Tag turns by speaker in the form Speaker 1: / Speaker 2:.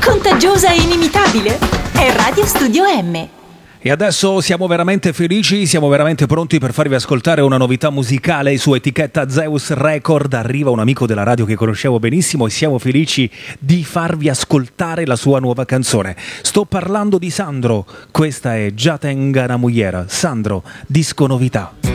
Speaker 1: contagiosa e inimitabile. È Radio Studio M.
Speaker 2: E adesso siamo veramente felici, siamo veramente pronti per farvi ascoltare una novità musicale. Su etichetta Zeus Record arriva un amico della radio che conoscevo benissimo e siamo felici di farvi ascoltare la sua nuova canzone. Sto parlando di Sandro, questa è Già tenga una mugliera. Sandro, disco novità.